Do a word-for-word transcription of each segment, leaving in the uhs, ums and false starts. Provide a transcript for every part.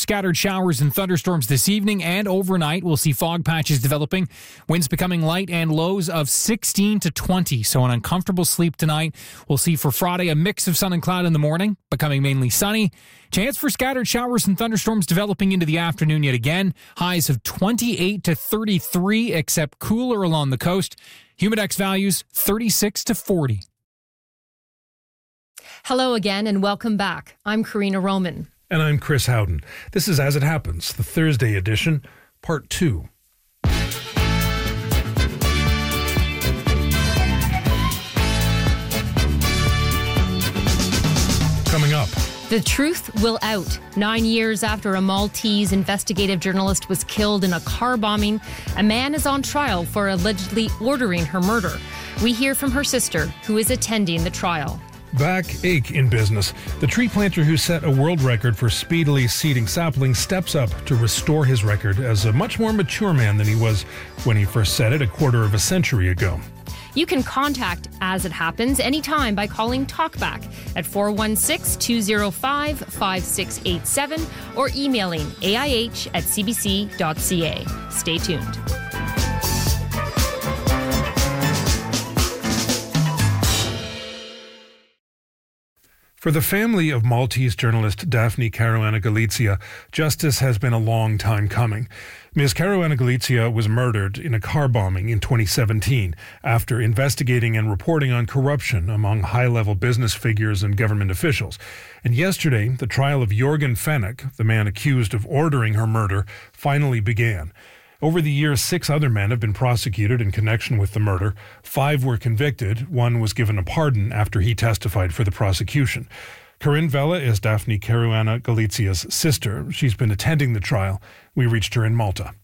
scattered showers and thunderstorms this evening and overnight. We'll see fog patches developing, winds becoming light, and lows of sixteen to twenty. So an uncomfortable sleep tonight. We'll see for Friday a mix of sun and cloud in the morning, becoming mainly sunny. Chance for scattered showers and thunderstorms developing into the afternoon yet again. Highs of twenty-eight to thirty-three, except cooler along the coast. Humidex values thirty-six to forty. Hello again and welcome back. I'm Karina Roman. And I'm Chris Howden. This is As It Happens, the Thursday edition, part two. Coming up. The truth will out. Nine years after a Maltese investigative journalist was killed in a car bombing, a man is on trial for allegedly ordering her murder. We hear from her sister, who is attending the trial. Backache in business. The tree planter who set a world record for speedily seeding saplings steps up to restore his record as a much more mature man than he was when he first set it a quarter of a century ago. You can contact As It Happens anytime by calling Talkback at four one six, two zero five, five six eight seven or emailing A I H at c b c dot c a. Stay tuned. For the family of Maltese journalist Daphne Caruana Galizia, justice has been a long time coming. Miz Caruana Galizia was murdered in a car bombing in twenty seventeen after investigating and reporting on corruption among high-level business figures and government officials. And yesterday, the trial of Jorgen Fenech, the man accused of ordering her murder, finally began. Over the years, six other men have been prosecuted in connection with the murder. Five were convicted. One was given a pardon after he testified for the prosecution. Corinne Vella is Daphne Caruana Galizia's sister. She's been attending the trial. We reached her in Malta.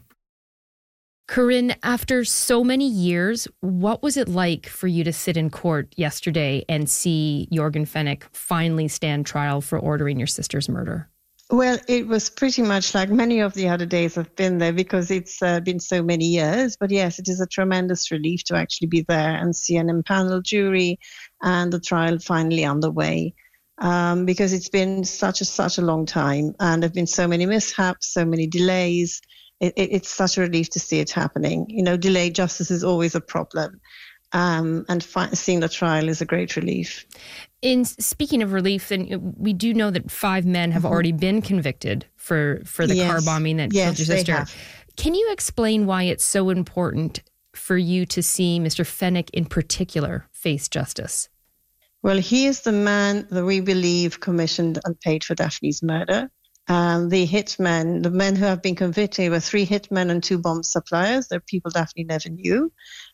Corinne, after so many years, what was it like for you to sit in court yesterday and see Jorgen Fenech finally stand trial for ordering your sister's murder? Well, it was pretty much like many of the other days I've been there because it's uh, been so many years. But yes, it is a tremendous relief to actually be there and see an impaneled jury and the trial finally underway. Um, because it's been such a such a long time and there have been so many mishaps, so many delays. It, it, it's such a relief to see it happening. You know, delayed justice is always a problem. Um, and fi- seeing the trial is a great relief. In speaking of relief, then we do know that five men have mm-hmm. already been convicted for, for the yes. car bombing that yes, killed your sister. They have. Can you explain why it's so important for you to see Mister Fenech in particular face justice? Well, he is the man that we believe commissioned and paid for Daphne's murder. Um, the hitmen, the men who have been convicted were three hitmen and two bomb suppliers. They're people Daphne never knew.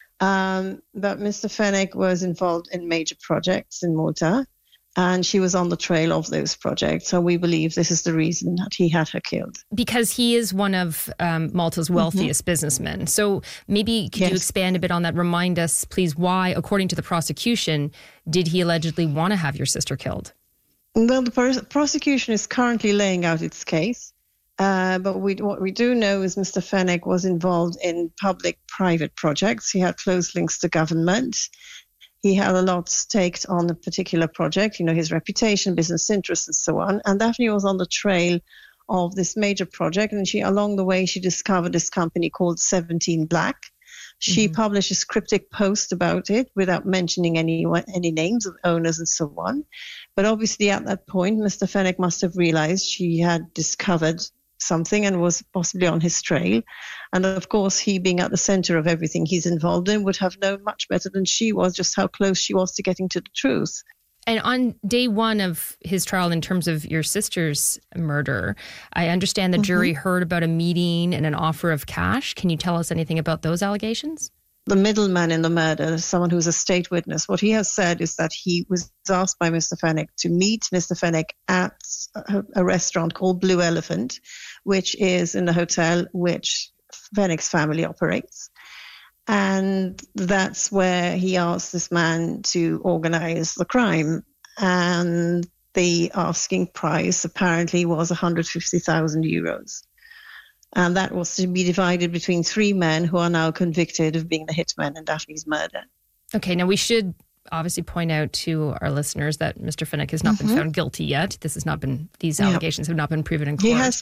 Um, but Mister Fenech was involved in major projects in Malta, and she was on the trail of those projects. So we believe this is the reason that he had her killed. Because he is one of um, Malta's wealthiest mm-hmm. businessmen. So maybe could yes. you expand a bit on that? Remind us, please, why, according to the prosecution, did he allegedly want to have your sister killed? Well, the pros- prosecution is currently laying out its case. Uh, but we, what we do know is Mister Fenech was involved in public-private projects. He had close links to government. He had a lot staked on a particular project, you know, his reputation, business interests, and so on. And Daphne was on the trail of this major project. And she, along the way, she discovered this company called seventeen Black. She mm-hmm. published a cryptic post about it without mentioning any any names of owners and so on. But obviously at that point, Mister Fenech must have realized she had discovered something and was possibly on his trail. And of course, he being at the center of everything he's involved in would have known much better than she was just how close she was to getting to the truth. And on day one of his trial, in terms of your sister's murder, I understand the mm-hmm. jury heard about a meeting and an offer of cash. Can you tell us anything about those allegations? The middleman in the murder, someone who's a state witness, what he has said is that he was asked by Mister Fenech to meet Mister Fenech at a, a restaurant called Blue Elephant, which is in the hotel which Fenech's family operates. And that's where he asked this man to organize the crime. And the asking price apparently was one hundred fifty thousand euros. And that was to be divided between three men who are now convicted of being the hitmen in Daphne's murder. Okay, now we should obviously point out to our listeners that Mister Fenech has not mm-hmm. been found guilty yet. This has not been, these allegations yep. have not been proven in court. He has